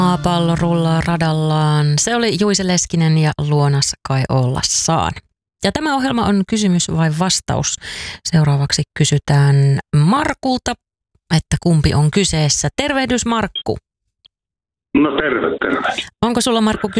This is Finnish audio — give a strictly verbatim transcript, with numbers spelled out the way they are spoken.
Maapallo rullaa radallaan. Se oli Juise Leskinen ja Luonas kai ollassaan. Ja tämä ohjelma on kysymys vai vastaus. Seuraavaksi kysytään Markulta, että kumpi on kyseessä. Tervehdys Markku. No terve, terve. Onko sulla Markku